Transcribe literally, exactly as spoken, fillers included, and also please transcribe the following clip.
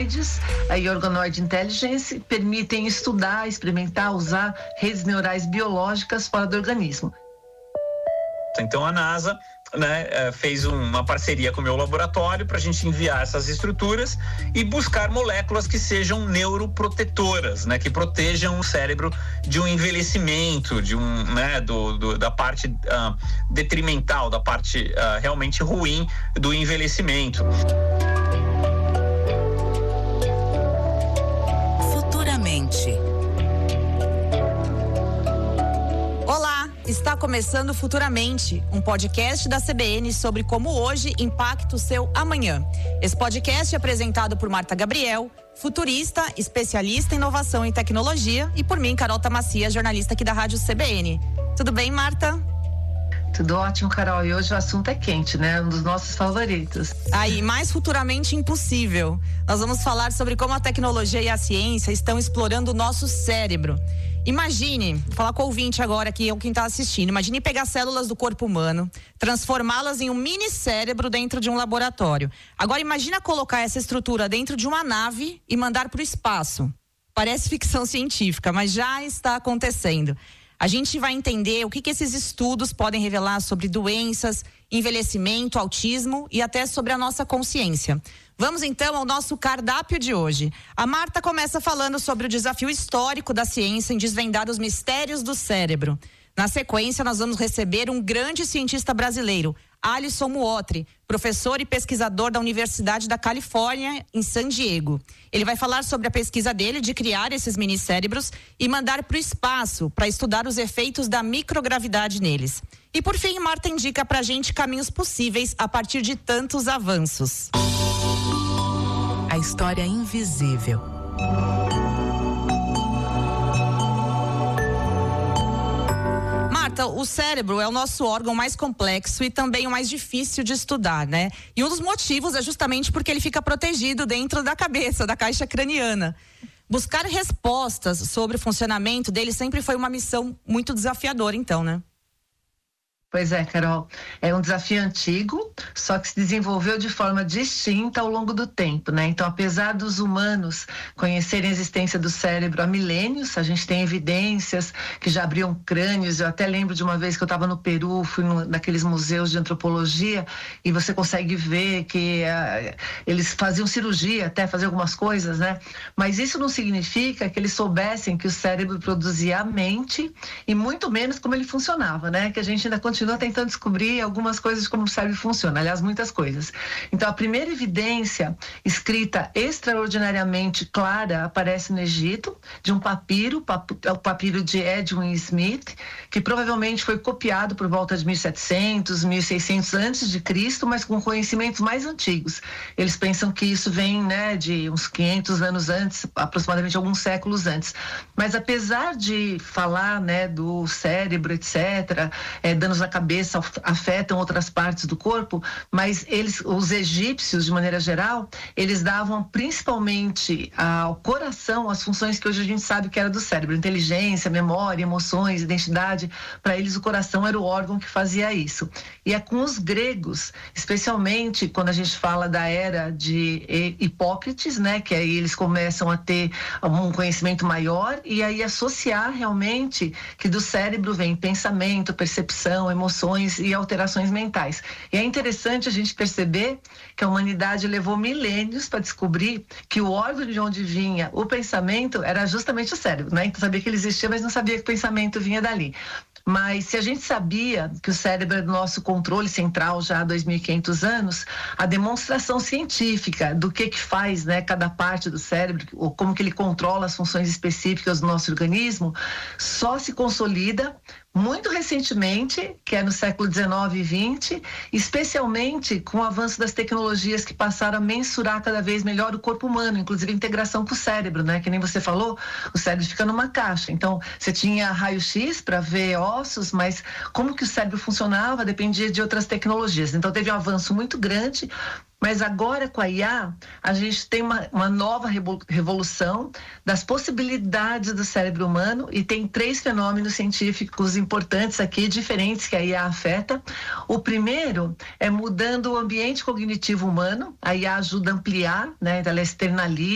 organoides e organoid intelligence permitem estudar, experimentar, usar redes neurais biológicas fora do organismo. Então a NASA, né, fez uma parceria com o meu laboratório para a gente enviar essas estruturas e buscar moléculas que sejam neuroprotetoras, né, que protejam o cérebro de um envelhecimento, de um, né, do, do da parte uh, detrimental, da parte uh, realmente ruim do envelhecimento. Futuramente. Está começando Futuramente, um podcast da C B N sobre como hoje impacta o seu amanhã. Esse podcast é apresentado por Marta Gabriel, futurista, especialista em inovação e tecnologia, e por mim, Carol Tamacia, jornalista aqui da Rádio C B N. Tudo bem, Marta? Tudo ótimo, Carol. E hoje o assunto é quente, né? Um dos nossos favoritos. Aí, mais futuramente impossível. Nós vamos falar sobre como a tecnologia e a ciência estão explorando o nosso cérebro. Imagine, vou falar com o ouvinte agora aqui, é quem está assistindo. Imagine pegar células do corpo humano, transformá-las em um mini cérebro dentro de um laboratório. Agora imagina colocar essa estrutura dentro de uma nave e mandar para o espaço. Parece ficção científica, mas já está acontecendo. A gente vai entender o que, que esses estudos podem revelar sobre doenças, envelhecimento, autismo e até sobre a nossa consciência. Vamos então ao nosso cardápio de hoje. A Marta começa falando sobre o desafio histórico da ciência em desvendar os mistérios do cérebro. Na sequência, nós vamos receber um grande cientista brasileiro, Alisson Muotri, professor e pesquisador da Universidade da Califórnia, em San Diego. Ele vai falar sobre a pesquisa dele de criar esses minicérebros e mandar para o espaço para estudar os efeitos da microgravidade neles. E por fim, Marta indica pra gente caminhos possíveis a partir de tantos avanços. A história invisível. Marta, o cérebro é o nosso órgão mais complexo e também o mais difícil de estudar, né? E um dos motivos é justamente porque ele fica protegido dentro da cabeça, da caixa craniana. Buscar respostas sobre o funcionamento dele sempre foi uma missão muito desafiadora, então, né? Pois é, Carol, é um desafio antigo, só que se desenvolveu de forma distinta ao longo do tempo, né? Então, apesar dos humanos conhecerem a existência do cérebro há milênios, a gente tem evidências que já abriam crânios. Eu até lembro de uma vez que eu estava no Peru, fui no, naqueles museus de antropologia, e você consegue ver que uh, eles faziam cirurgia, até fazer algumas coisas, né? Mas isso não significa que eles soubessem que o cérebro produzia a mente e muito menos como ele funcionava, né? Que a gente ainda continua continua tentando descobrir algumas coisas de como o cérebro funciona, aliás, muitas coisas. Então, a primeira evidência escrita extraordinariamente clara aparece no Egito, de um papiro, o papiro de Edwin Smith, que provavelmente foi copiado por volta de mil e setecentos, mil e seiscentos antes de Cristo, mas com conhecimentos mais antigos. Eles pensam que isso vem, né, de uns quinhentos anos antes, aproximadamente alguns séculos antes. Mas apesar de falar, né, do cérebro, etcétera, é, danos na cabeça afetam outras partes do corpo, mas eles, os egípcios, de maneira geral, eles davam principalmente ao coração as funções que hoje a gente sabe que era do cérebro: inteligência, memória, emoções, identidade. Para eles o coração era o órgão que fazia isso. E é com os gregos, especialmente quando a gente fala da era de Hipócrates, né, que aí eles começam a ter um conhecimento maior e aí associar realmente que do cérebro vem pensamento, percepção, emoções e alterações mentais. E é interessante a gente perceber que a humanidade levou milênios para descobrir que o órgão de onde vinha o pensamento era justamente o cérebro, né? Então sabia que ele existia, mas não sabia que o pensamento vinha dali. Mas se a gente sabia que o cérebro é do nosso controle central já há dois mil e quinhentos anos, a demonstração científica do que que faz, né, cada parte do cérebro, ou como que ele controla as funções específicas do nosso organismo, só se consolida muito recentemente, que é no século dezenove e vinte, especialmente com o avanço das tecnologias que passaram a mensurar cada vez melhor o corpo humano, inclusive a integração com o cérebro, né? Que nem você falou, o cérebro fica numa caixa. Então, você tinha raio-x para ver ossos, mas como que o cérebro funcionava dependia de outras tecnologias. Então, teve um avanço muito grande. Mas agora com a I A, a gente tem uma, uma nova revolução das possibilidades do cérebro humano e tem três fenômenos científicos importantes aqui, diferentes, que a I A afeta. O primeiro é mudando o ambiente cognitivo humano. A I A ajuda a ampliar, né? Ela externaliza